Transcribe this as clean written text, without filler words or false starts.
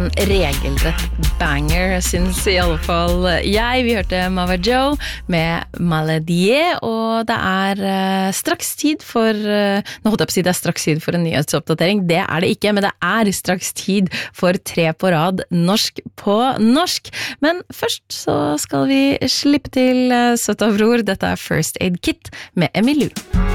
en regelrett banger, synes I alle fall jeg. Vi hørte Mava Joe med Maladie, og det straks tid for, nå holdt jeg på å si det straks tid for en nyhetsoppdatering, det det ikke, men det straks tid for 3 på rad norsk på norsk. Men først så skal vi slippe til søta bror, dette First Aid Kit med Emilu.